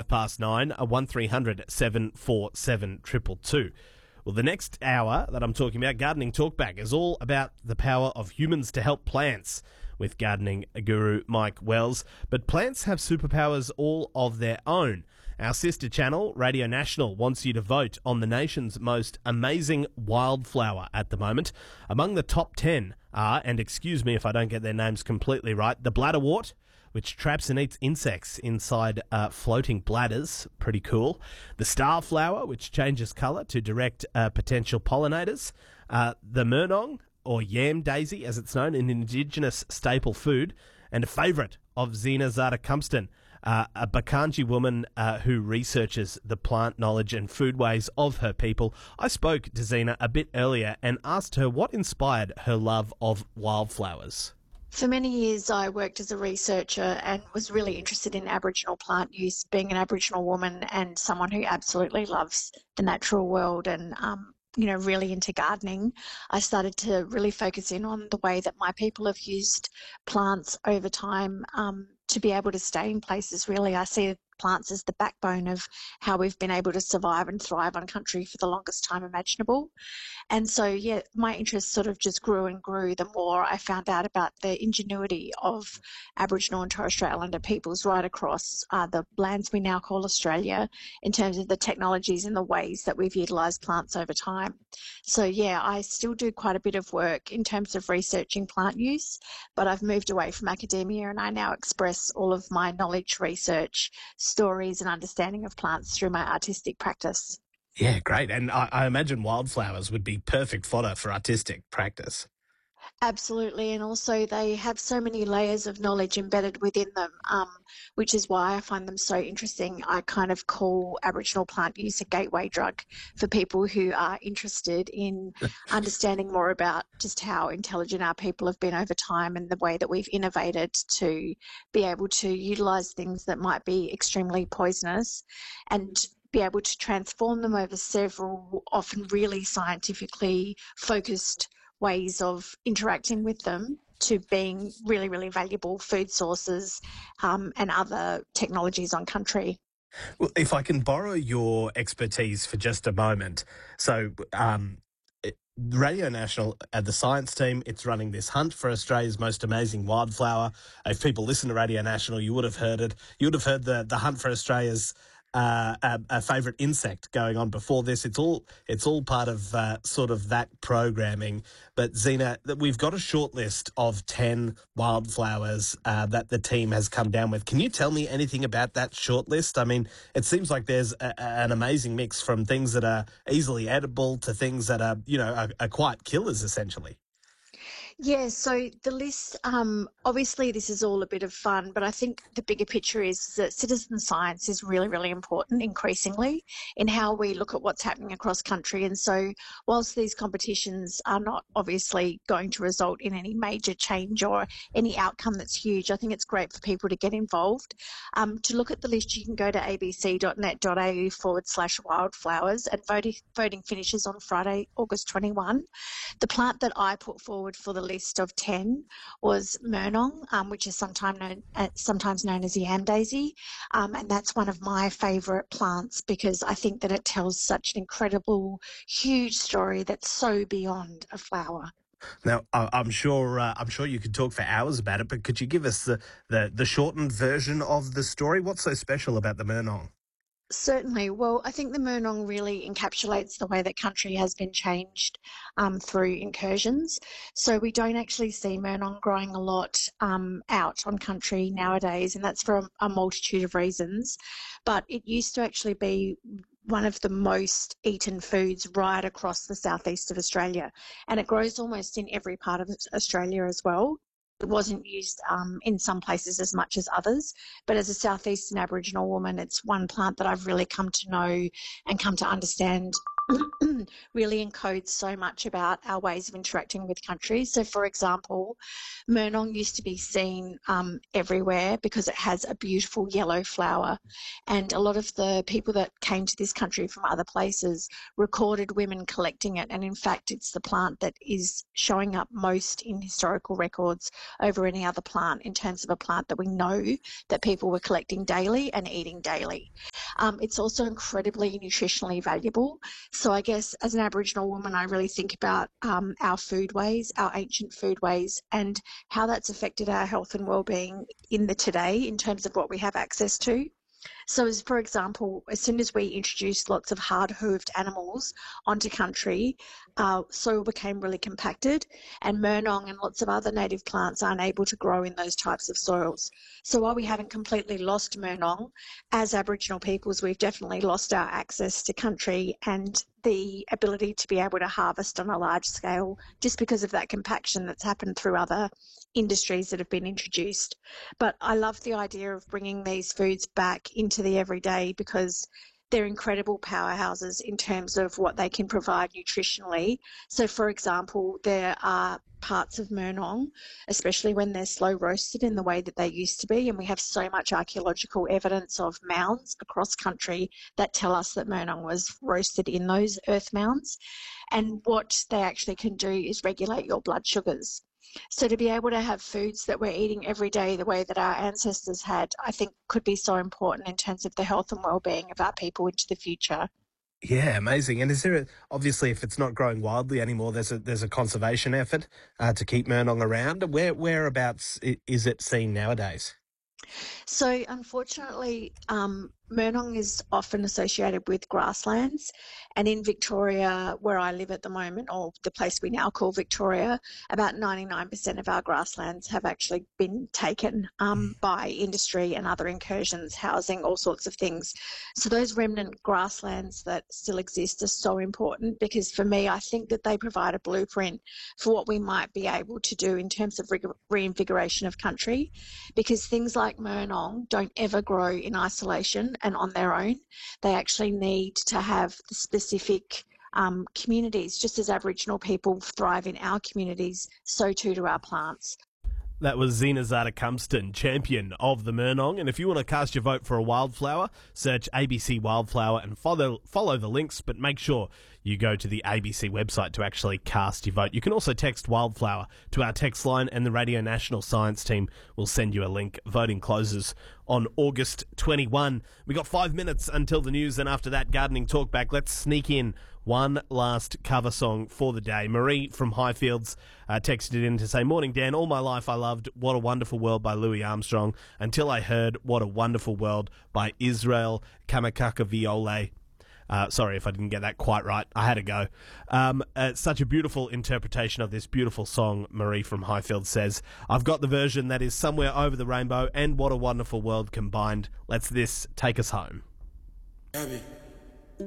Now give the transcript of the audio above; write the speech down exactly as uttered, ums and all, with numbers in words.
five past nine, a one three hundred seven four seven two two two. Well, the next hour that I'm talking about, Gardening Talkback, is all about the power of humans to help plants with gardening guru Mike Wells. But plants have superpowers all of their own. Our sister channel, Radio National, wants you to vote on the nation's most amazing wildflower at the moment. Among the top ten are, and excuse me if I don't get their names completely right, the bladderwort, which traps and eats insects inside uh, floating bladders. Pretty cool. The starflower, which changes colour to direct uh, potential pollinators. Uh, the murnong, or yam daisy, as it's known, an indigenous staple food. And a favourite of Zena Zada-Kumston, uh, a Bakanji woman uh, who researches the plant knowledge and foodways of her people. I spoke to Zena a bit earlier and asked her what inspired her love of wildflowers. For many years, I worked as a researcher and was really interested in Aboriginal plant use, being an Aboriginal woman and someone who absolutely loves the natural world and, um, you know, really into gardening. I started to really focus in on the way that my people have used plants over time um, to be able to stay in places, really. I see plants as the backbone of how we've been able to survive and thrive on country for the longest time imaginable. And so, yeah, my interest sort of just grew and grew the more I found out about the ingenuity of Aboriginal and Torres Strait Islander peoples right across uh, the lands we now call Australia in terms of the technologies and the ways that we've utilised plants over time. So, yeah, I still do quite a bit of work in terms of researching plant use, but I've moved away from academia and I now express all of my knowledge, research, stories and understanding of plants through my artistic practice. Yeah, great. And I, I imagine wildflowers would be perfect fodder for artistic practice. Absolutely. And also they have so many layers of knowledge embedded within them, um, which is why I find them so interesting. I kind of call Aboriginal plant use a gateway drug for people who are interested in understanding more about just how intelligent our people have been over time and the way that we've innovated to be able to utilise things that might be extremely poisonous and be able to transform them over several, often really scientifically focused ways of interacting with them to being really, really valuable food sources um, and other technologies on country. Well, if I can borrow your expertise for just a moment. So um, Radio National, uh, the science team, it's running this hunt for Australia's most amazing wildflower. If people listen to Radio National, you would have heard it. You would have heard the, the hunt for Australia's Uh, a, a favourite insect going on before this. It's all it's all part of uh, sort of that programming. But Zena, we've got a short list of ten wildflowers uh, that the team has come down with. Can you tell me anything about that short list? I mean, it seems like there's a, an amazing mix from things that are easily edible to things that are, you know, are, are quite killers essentially. Yeah, so the list, um, obviously this is all a bit of fun, but I think the bigger picture is that citizen science is really, really important increasingly in how we look at what's happening across country. And so whilst these competitions are not obviously going to result in any major change or any outcome that's huge, I think it's great for people to get involved. Um, to look at the list, you can go to abc.net.au forward slash wildflowers and voting, voting finishes on Friday, August twenty-first. The plant that I put forward for the list of ten was murnong, um, which is sometimes known, uh, sometimes known as yam daisy, um, and that's one of my favourite plants because I think that it tells such an incredible, huge story that's so beyond a flower. Now, I'm sure uh, I'm sure you could talk for hours about it, but could you give us the, the, the shortened version of the story? What's so special about the murnong? Certainly. Well, I think the murnong really encapsulates the way that country has been changed um, through incursions. So we don't actually see murnong growing a lot um, out on country nowadays, and that's for a, a multitude of reasons. But it used to actually be one of the most eaten foods right across the southeast of Australia, and it grows almost in every part of Australia as well. It wasn't used um, in some places as much as others, but as a southeastern Aboriginal woman, it's one plant that I've really come to know and come to understand really encodes so much about our ways of interacting with country. So, for example, murnong used to be seen um, everywhere because it has a beautiful yellow flower, and a lot of the people that came to this country from other places recorded women collecting it, and in fact it's the plant that is showing up most in historical records over any other plant in terms of a plant that we know that people were collecting daily and eating daily. Um, it's also incredibly nutritionally valuable. So I guess as an Aboriginal woman, I really think about um, our foodways, our ancient foodways, and how that's affected our health and well-being in the today in terms of what we have access to. So, as for example, as soon as we introduced lots of hard-hooved animals onto country, uh, soil became really compacted, and Murnong and lots of other native plants aren't able to grow in those types of soils. So, while we haven't completely lost Murnong, as Aboriginal peoples, we've definitely lost our access to country and the ability to be able to harvest on a large scale just because of that compaction that's happened through other industries that have been introduced. But I love the idea of bringing these foods back into the everyday because they're incredible powerhouses in terms of what they can provide nutritionally. So, for example, there are parts of Murnong, especially when they're slow roasted in the way that they used to be, and we have so much archaeological evidence of mounds across country that tell us that Murnong was roasted in those earth mounds. And what they actually can do is regulate your blood sugars. So to be able to have foods that we're eating every day the way that our ancestors had, I think could be so important in terms of the health and well-being of our people into the future. Yeah, amazing. And is there a, obviously if it's not growing wildly anymore, there's a there's a conservation effort uh, to keep Murnong around. Where whereabouts i- is it seen nowadays? So unfortunately, um, Murnong is often associated with grasslands, and in Victoria, where I live at the moment, or the place we now call Victoria, about ninety-nine percent of our grasslands have actually been taken um, by industry and other incursions, housing, all sorts of things. So those remnant grasslands that still exist are so important because for me, I think that they provide a blueprint for what we might be able to do in terms of re- reinvigoration of country, because things like Murnong don't ever grow in isolation and on their own. They actually need to have the specific um, communities. Just as Aboriginal people thrive in our communities, so too do our plants. That was Zena Zada-Cumston, champion of the Murnong. And if you want to cast your vote for a wildflower, search A B C Wildflower and follow follow the links, but make sure you go to the A B C website to actually cast your vote. You can also text Wildflower to our text line and the Radio National Science team will send you a link. Voting closes on August twenty-first. We got five minutes until the news, and after that, Gardening Talkback. Let's sneak in one last cover song for the day. Marie from Highfields uh, texted in to say, "Morning, Dan. All my life I loved What a Wonderful World by Louis Armstrong until I heard What a Wonderful World by Israel Kamakawiwo'ole." Uh, sorry if I didn't get that quite right. I had to go. Um, uh, such a beautiful interpretation of this beautiful song, Marie from Highfield says. I've got the version that is Somewhere Over the Rainbow and What a Wonderful World combined. Let's this take us home. Abby.